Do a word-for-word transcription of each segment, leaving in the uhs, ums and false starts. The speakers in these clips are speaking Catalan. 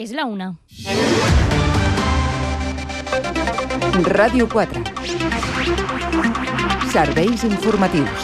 És la una. Ràdio quatre. Serveis informatius.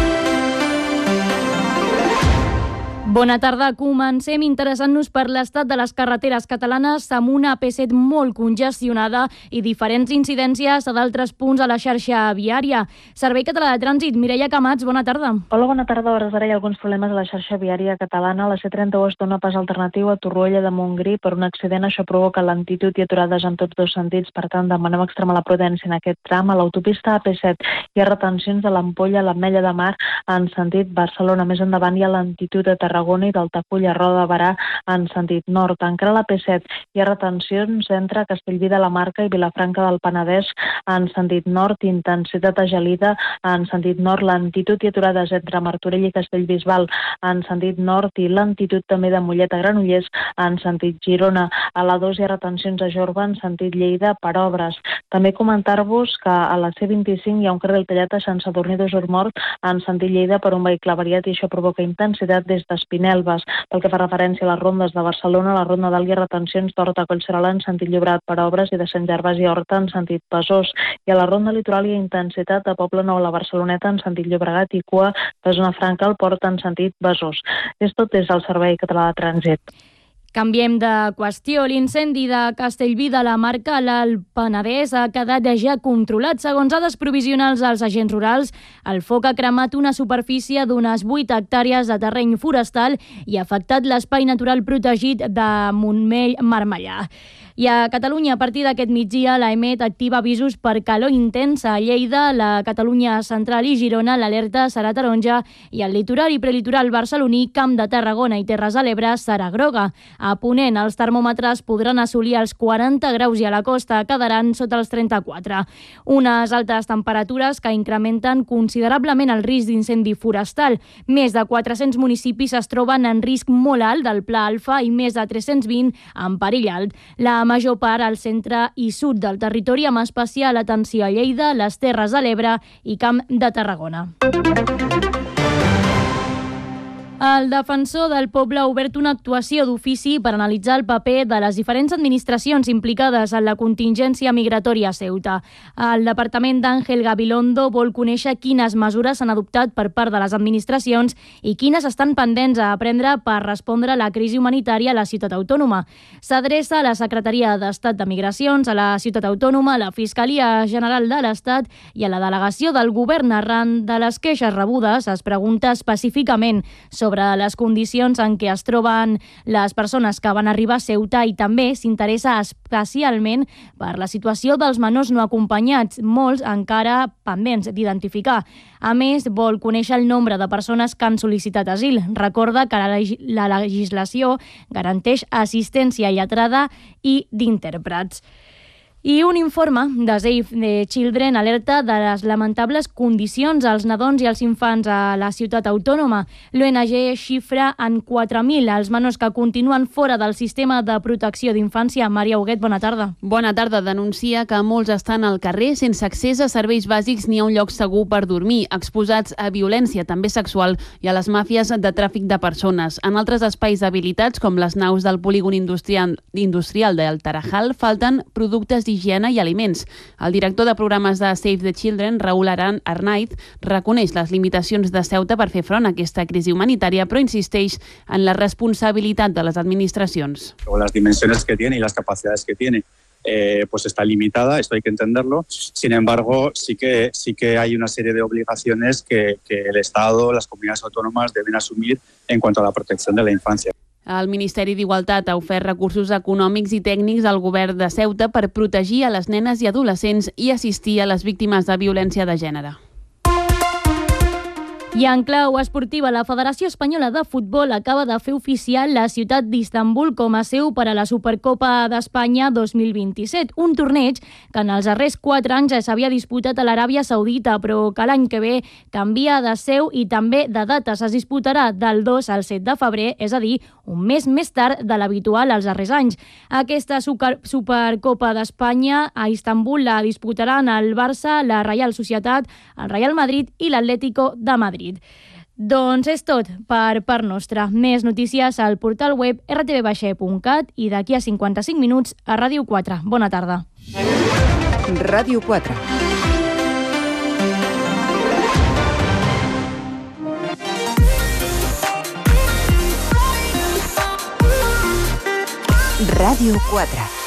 Bona tarda. Comencem interessant-nos per l'estat de les carreteres catalanes amb una A P set molt congestionada i diferents incidències a d'altres punts a la xarxa viària. Servei Català de Trànsit, Mireia Camats, bona tarda. Hola, bona tarda. A hores d'ara hi ha alguns problemes a la xarxa viària catalana. La C trenta-u es dona pas alternatiu a Torroella de Montgrí per un accident. Això provoca lentitud i aturades en tots dos sentits. Per tant, demanem extremar la prudència en aquest tram. A l'autopista A P set hi ha retencions a l'Ampolla, a l'Ametlla de Mar en sentit Barcelona. Més endavant hi ha lentitud a Tarragona i d'Altafulla a Roda de Barà en sentit nord. Encara a l'A P set hi ha retencions entre Castellví de la Marca i Vilafranca del Penedès en sentit nord, intensitat a Gelida en sentit nord, lentitud i aturades entre Martorell i Castellbisbal en sentit nord i lentitud també de Mollet a Granollers en sentit Girona. A l'A dos hi ha retencions a Jorba en sentit Lleida per obres. També comentar-vos que a la C vint-i-cinc hi ha un carril tallat a Sant Sadurní d'Osormort en sentit Lleida per un vehicle avariat i això provoca intensitat des d'Espinelves. Pel que fa referència a les rondes de Barcelona, la ronda d'Alt hi ha retencions d'Horta a Collserola en sentit Llobregat per obres i de Sant Gervasi a Horta en sentit Besòs. I a la ronda litoral hi ha intensitat a Poble Nou a la Barceloneta en sentit Llobregat i cua de Zona Franca al Port en sentit Besòs. És tot des del Servei Català de Trànsit. Canviem de qüestió. L'incendi de Castellví de la Marca a l'Alt Penedès ha quedat ja controlat. Segons dades provisionals dels agents rurals, el foc ha cremat una superfície d'unes vuit hectàrees de terreny forestal i ha afectat l'espai natural protegit de Montmell-Marmellà. I a Catalunya, a partir d'aquest migdia, la EMET activa avisos per calor intensa. A Lleida, la Catalunya Central i Girona, l'alerta serà taronja i el litoral i prelitoral barceloní, Camp de Tarragona i Terres de l'Ebre serà groga. A Ponent, els termòmetres podran assolir els quaranta graus i a la costa quedaran sota els trenta-quatre. Unes altes temperatures que incrementen considerablement el risc d'incendi forestal. Més de quatre-cents municipis es troben en risc molt alt del Pla Alfa i més de tres-cents vint en perill alt. La major part al centre i sud del territori, amb especial atenció a Lleida, les Terres de l'Ebre i Camp de Tarragona. El defensor del poble ha obert una actuació d'ofici per analitzar el paper de les diferents administracions implicades en la contingència migratòria a Ceuta. El departament d'Àngel Gabilondo vol conèixer quines mesures s'han adoptat per part de les administracions i quines estan pendents a prendre per respondre a la crisi humanitària a la ciutat autònoma. S'adreça a la Secretaria d'Estat de Migracions, a la ciutat autònoma, a la Fiscalia General de l'Estat i a la delegació del govern. Arran de les queixes rebudes, es pregunta específicament sobre sobre les condicions en què es troben les persones que van arribar a Ceuta i també s'interessa especialment per la situació dels menors no acompanyats, molts encara pendents d'identificar. A més, vol conèixer el nombre de persones que han sol·licitat asil. Recorda que la, leg la legislació garanteix assistència lletrada i d'intèrprets. I un informe de Save the Children alerta de les lamentables condicions als nadons i als infants a la ciutat autònoma. L'O N G xifra en quatre mil els menors que continuen fora del sistema de protecció d'infància. Maria Huguet, bona tarda. Bona tarda. Denuncia que molts estan al carrer sense accés a serveis bàsics ni a un lloc segur per dormir, exposats a violència, també sexual, i a les màfies de tràfic de persones. En altres espais habilitats, com les naus del polígon industrial, industrial del Tarajal, falten productes d'higiene i aliments. El director de programes de Save the Children, Raúl Arnaiz, reconeix les limitacions de Ceuta per fer front a aquesta crisi humanitària, però insisteix en la responsabilitat de les administracions. Las dimensiones que tiene y las capacidades que tiene eh, pues está limitada, esto hay que entenderlo. Sin embargo, sí que, sí que hay una serie de obligaciones que, que el Estado, las comunidades autónomas deben asumir en cuanto a la protección de la infancia. El Ministeri d'Igualtat ha ofert recursos econòmics i tècnics al govern de Ceuta per protegir a les nenes i adolescents i assistir a les víctimes de violència de gènere. I en clau esportiva, la Federació Espanyola de Futbol acaba de fer oficial la ciutat d'Istanbul com a seu per a la Supercopa d'Espanya dos mil vint-i-set, un torneig que en els darrers quatre anys ja s'havia disputat a l'Aràbia Saudita, però que l'any que ve canvia de seu i també de data. Es disputarà del dos al set de febrer, és a dir, un mes més tard de l'habitual als darrers anys. Aquesta Supercopa d'Espanya a Istanbul la disputaran el Barça, la Reial Societat, el Real Madrid i l'Atlético de Madrid. Doncs és tot per part nostra. Més notícies al portal web r t v baixa e punt cat i d'aquí a cinquanta-cinc minuts a Ràdio quatre. Bona tarda. Ràdio quatre. Ràdio quatre.